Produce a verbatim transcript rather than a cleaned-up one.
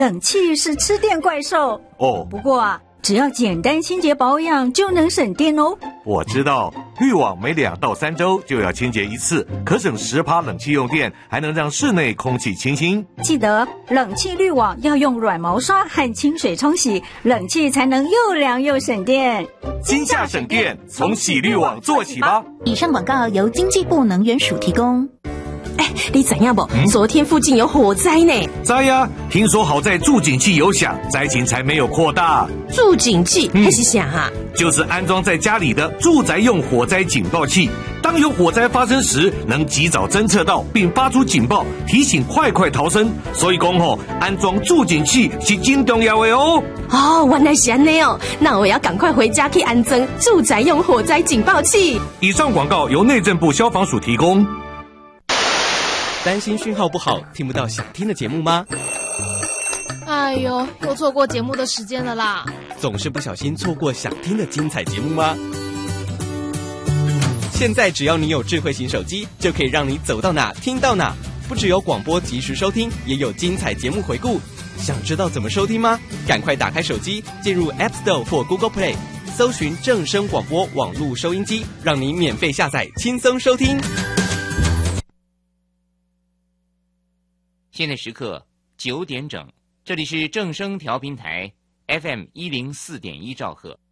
冷气是吃电怪兽哦。 不过啊，只要简单清洁保养就能省电哦。 我知道，滤网每两到三周就要清洁一次，可省十趴冷气用电，还能让室内空气清新。 记得冷气滤网要用软毛刷和清水冲洗，冷气才能又凉又省电。 今夏省电，从洗滤网做起吧。 以上广告由经济部能源署提供。 哎，你怎样不？嗯、昨天附近有火灾呢。 灾呀、啊！听说好在助警器有响，灾情才没有扩大。 助警器那、嗯、是啥啊？ 就是安装在家里的住宅用火灾警报器。当有火灾发生时，能及早侦测到并发出警报，提醒快快逃生。所以讲吼，安装助警器是真重要的哦。 哦，原来是这样哦，那我要赶快回家去安装住宅用火灾警报器。 以上广告由内政部消防署提供。 担心讯号不好，听不到想听的节目吗？ 哎呦，又错过节目的时间了啦！ 总是不小心错过想听的精彩节目吗？现在只要你有智慧型手机，就可以让你走到哪听到哪。不只有广播及时收听，也有精彩节目回顾。想知道怎么收听吗？赶快打开手机，进入 App Store 或 Google Play， 搜寻正声广播网络收音机，让你免费下载，轻松收听。 现在时刻九点整，这里是正声调频台 F M 一零四点一兆赫。